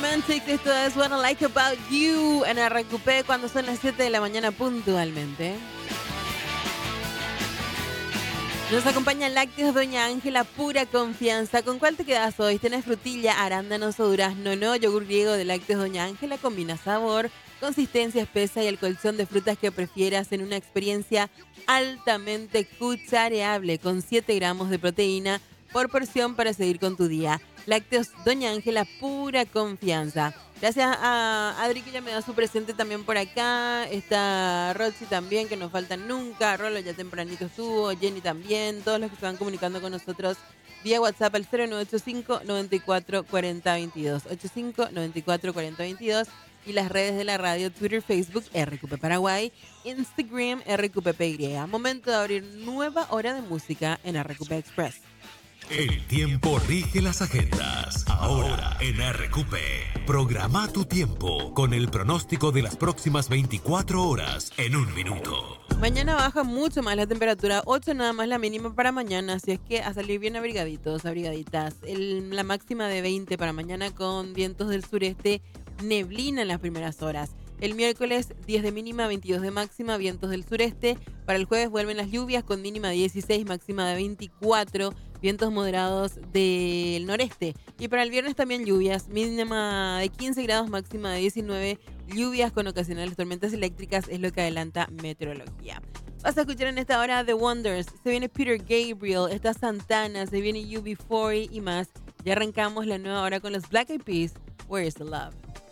Romantic, esto es What I Like About You en RQP cuando son las 7 de la mañana puntualmente. Nos acompaña Lácteos Doña Ángela, pura confianza. ¿Con cuál te quedas hoy? ¿Tenés frutilla, arándanos o durazno? No, yogur griego de Lácteos Doña Ángela combina sabor, consistencia espesa y el colchón de frutas que prefieras en una experiencia altamente cuchareable con 7 gramos de proteína por porción para seguir con tu día. Lácteos Doña Ángela, pura confianza. Gracias a Adri que ya me da su presente también por acá. Está Roxy también, que no faltan nunca. Rolo ya tempranito estuvo. Jenny también. Todos los que se van comunicando con nosotros vía WhatsApp al 0985 94 40 22. 85 94 40 22. Y las redes de la radio, Twitter, Facebook, RQP Paraguay, Instagram, RQPPY. Momento de abrir nueva hora de música en RQP Express. El tiempo rige las agendas. Ahora en RQP. Programa tu tiempo con el pronóstico de las próximas 24 horas en un minuto. Mañana baja mucho más la temperatura, 8 nada más la mínima para mañana, así es que a salir bien abrigaditos, abrigaditas. La máxima de 20 para mañana con vientos del sureste, neblina en las primeras horas. El miércoles 10 de mínima, 22 de máxima, vientos del sureste. Para el jueves vuelven las lluvias con mínima de 16, máxima de 24, vientos moderados del noreste. Y para el viernes también lluvias, mínima de 15 grados, máxima de 19, lluvias con ocasionales tormentas eléctricas, es lo que adelanta meteorología. Vas a escuchar en esta hora The Wonders, se viene Peter Gabriel, está Santana, se viene UB40 y más. Ya arrancamos la nueva hora con los Black Eyed Peas, Where is the Love?